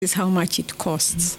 is how much it costs.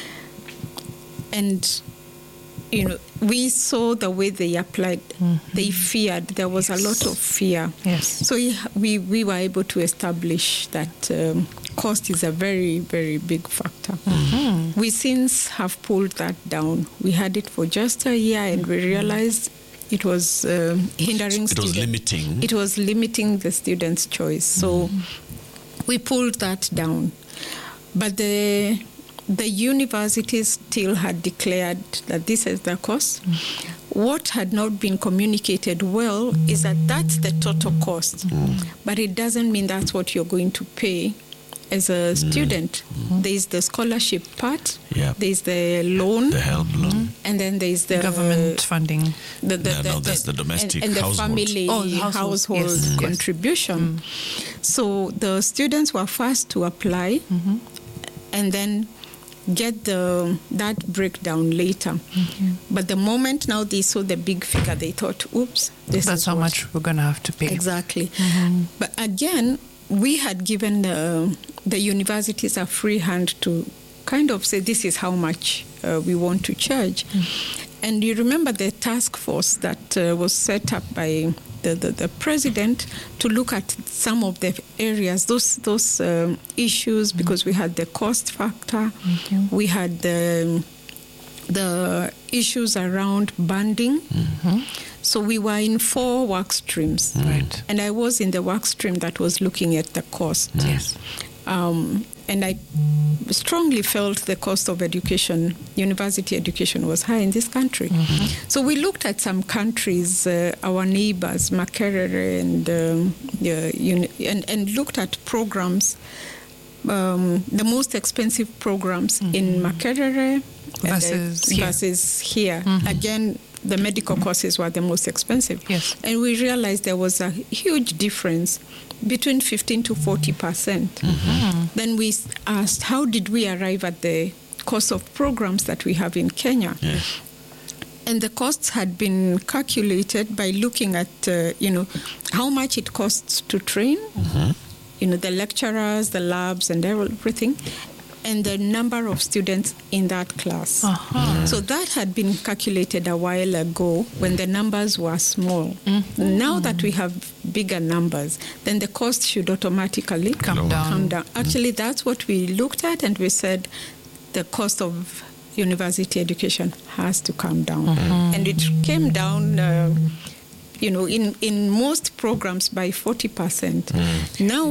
And, we saw the way they applied. They feared. There was a lot of fear. Yes. So we were able to establish that cost is a very, very big factor. We since have pulled that down. We had it for just a year, and we realized it was hindering students. It was limiting. It was limiting the students' choice. So we pulled that down. But the universities still had declared that this is the cost. What had not been communicated well is that that's the total cost. But it doesn't mean that's what you're going to pay as a student. There's the scholarship part, there's the loan, the help loan, and then there's the government funding. That's the domestic and the household. family household contribution. So the students were first to apply, and then get that breakdown later. But the moment now they saw the big figure, they thought, oops, that's how much we're going to have to pay. Exactly. But again, we had given the universities a free hand to kind of say, this is how much we want to charge. And you remember the task force that was set up by the president to look at some of the areas, those issues, because we had the cost factor, we had the issues around banding. So we were in 4 work streams. Right. And I was in the work stream that was looking at the cost. Yes. And I strongly felt the cost of education, university education, was high in this country. So we looked at some countries, our neighbors, Makerere, and looked at programs, the most expensive programs in Makerere versus here. Again, the medical courses were the most expensive. Yes. And we realized there was a huge difference between 15 to 40%. Then we asked, how did we arrive at the cost of programs that we have in Kenya? Yes. And the costs had been calculated by looking at, how much it costs to train, the lecturers, the labs, and everything, and the number of students in that class. So that had been calculated a while ago when the numbers were small. Now that we have bigger numbers, then the cost should automatically come down. Actually, that's what we looked at, and we said the cost of university education has to come down. And it came down in most programs by 40%. Now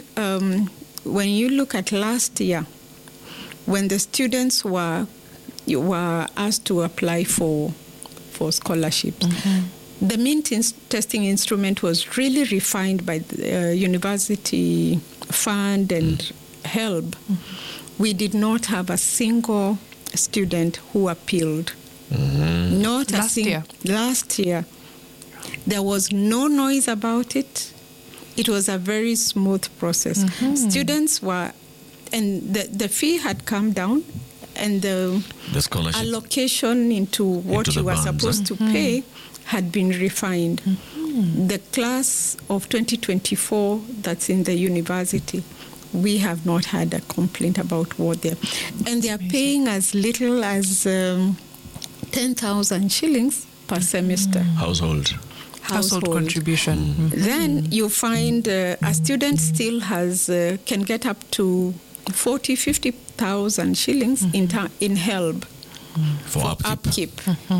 when you look at last year, when the students were asked to apply for scholarships, the mean testing instrument was really refined by the University Fund and HELB. We did not have a single student who appealed. Not last year. Last year. There was no noise about it. It was a very smooth process. Students were, and the fee had come down, and the scholarship allocation into what you were supposed to pay had been refined. The class of 2024 that's in the university, we have not had a complaint about what they're... And they are paying as little as 10,000 shillings per semester. Household contribution. Then you find a student still can get up to 50,000 shillings in HELB for upkeep.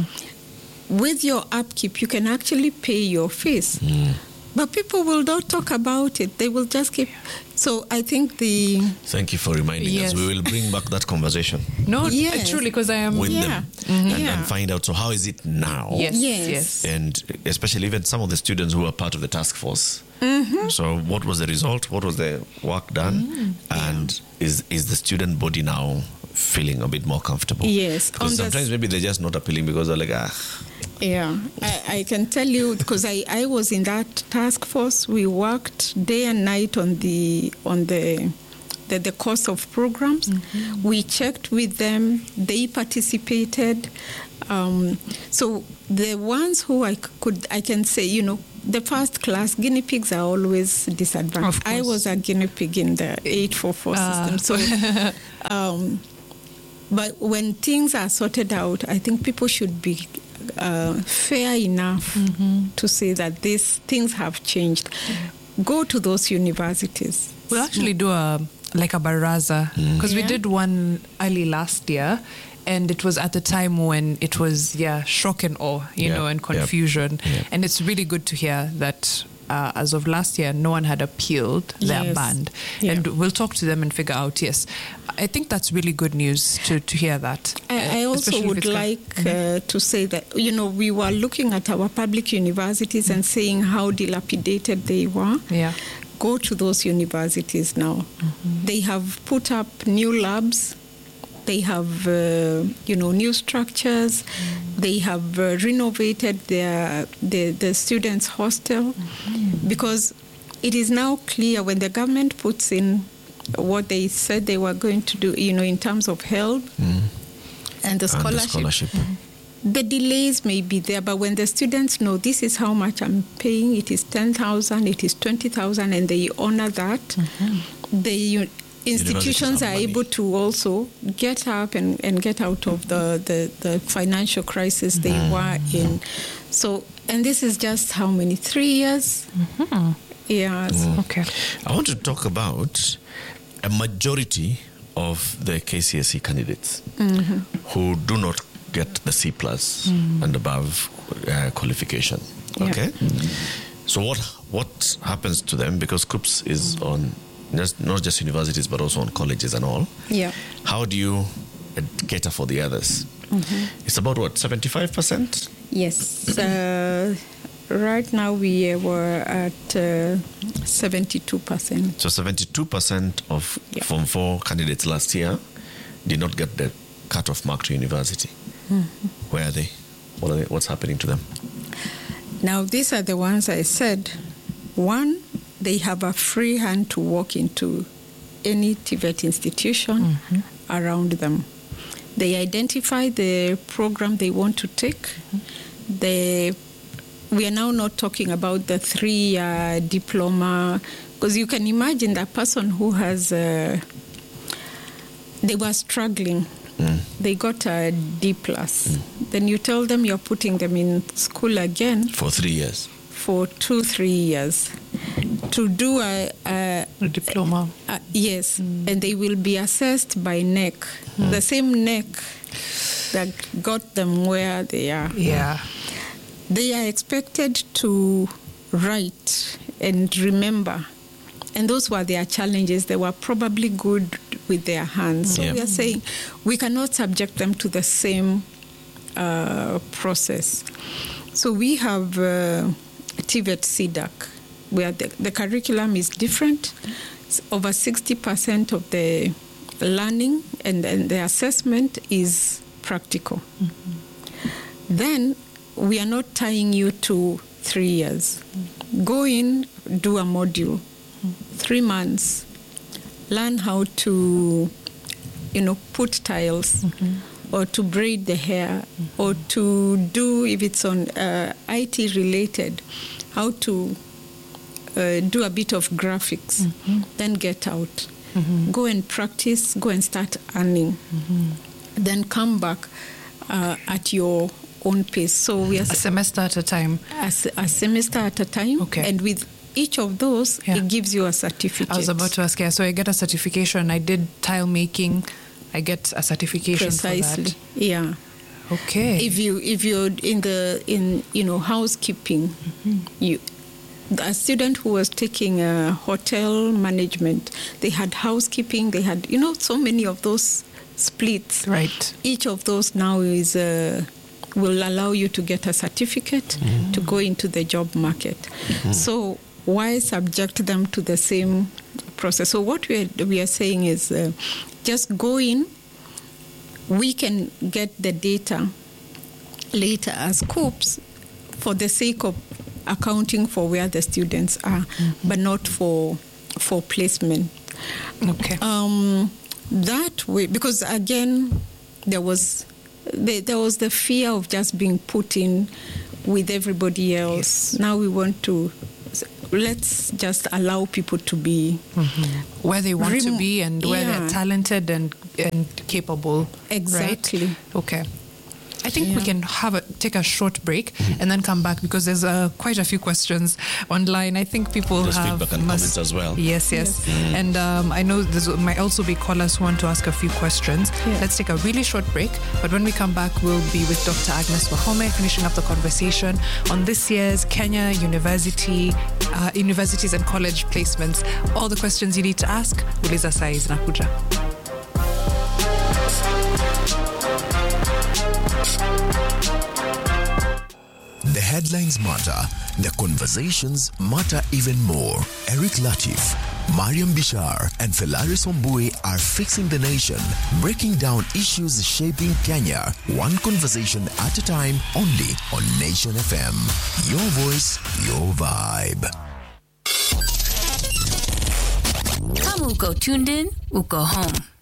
With your upkeep, you can actually pay your fees. But people will not talk about it. They will just keep... So I think Thank you for reminding us. We will bring back that conversation. Truly, because I am... With them. And find out, so how is it now? Yes. And especially even some of the students who are part of the task force. So what was the result? What was the work done? And is the student body now feeling a bit more comfortable? Yes. Because sometimes maybe they're just not appealing because they're like, Yeah, I can tell you, because I was in that task force. We worked day and night on the cost of programs. We checked with them. They participated. So the ones who I can say, the first class, guinea pigs are always disadvantaged. I was a guinea pig in the 844 system. So, but when things are sorted out, I think people should be fair enough to say that these things have changed. Go to those universities. We'll actually do a baraza, because we did one early last year, and it was at the time when it was shock and awe, you know, and confusion. And it's really good to hear that as of last year, no one had appealed their band. And we'll talk to them and figure out, I think that's really good news to hear that. I also would like to say that, you know, we were looking at our public universities and saying how dilapidated they were. Go to those universities now. They have put up new labs. They have, new structures. They have renovated the students' hostel, because it is now clear when the government puts in what they said they were going to do, you know, in terms of help and the scholarship. The delays may be there, but when the students know this is how much I'm paying, it is 10,000, it is 20,000, and they honor that, the institutions are able to also get up and get out of the financial crisis they were in. So, and this is just how many? 3 years? Yes. Okay. I want to talk about a majority of the KCSE candidates who do not get the C+ and above qualification. Okay. So what happens to them, because KUPS is on not just universities but also on colleges and all. How do you cater for the others? It's about 75%? Yes. Right now we were at 72%. So 72% of Form 4 candidates last year did not get the cut-off mark to university. Where are they? What's happening to them? Now, these are the ones I said. One, they have a free hand to walk into any TVET institution around them. They identify the program they want to take. We are now not talking about the 3-year diploma, because you can imagine that person who has, they were struggling. They got a D+. Then you tell them you're putting them in school again. For 3 years. For 2-3 years. To do a diploma. Yes. And they will be assessed by NEC. The same NEC that got them where they are. They are expected to write and remember. And those were their challenges. They were probably good with their hands. So we are saying we cannot subject them to the same process. So we have TVET CDAC, where the curriculum is different. It's over 60% of the learning and the assessment is practical. Then we are not tying you to 3 years. Go in, do a module, 3 months, learn how to, put tiles, or to braid the hair, or to do, if it's on IT related, how to do a bit of graphics, then get out. Go and practice, go and start earning. Then come back at your own pace. So we are a semester at a time. A semester at a time. Okay. And with each of those, it gives you a certificate. I was about to ask, so I get a certification. I did tile making. I get a certification for that. Yeah. Okay. If you're in housekeeping, a student who was taking hotel management, they had housekeeping, they had so many of those splits. Right. Each of those now is will allow you to get a certificate to go into the job market. So why subject them to the same process? So what we are saying is just go in. We can get the data later as KUPS for the sake of accounting for where the students are, but not for placement. Okay. That way, because again, there was the fear of just being put in with everybody else. Now we want to, let's just allow people to be where they want to be and where they're talented and capable. Exactly. Right? Okay. I think we can take a short break and then come back, because there's quite a few questions online. I think people there's have feedback and comments as well. Yes. And I know there might also be callers who want to ask a few questions. Let's take a really short break, but when we come back, we'll be with Dr. Agnes Wahome, finishing up the conversation on this year's Kenya universities and college placements. All the questions you need to ask, uliza saa hizi nakuja. The headlines matter. The conversations matter even more. Eric Latif, Mariam Bishar, and Felaris Ombui are fixing the nation, breaking down issues shaping Kenya, one conversation at a time, only on Nation FM. Your voice, your vibe. Kama uko tuned in, uko home.